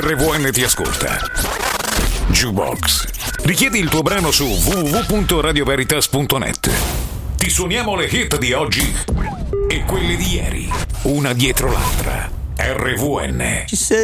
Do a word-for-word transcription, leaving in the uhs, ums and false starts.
R V N ti ascolta. Jukebox. Richiedi il tuo brano su w w w punto radio veritas punto net. Ti suoniamo le hit di oggi e quelle di ieri, una dietro l'altra. R V N.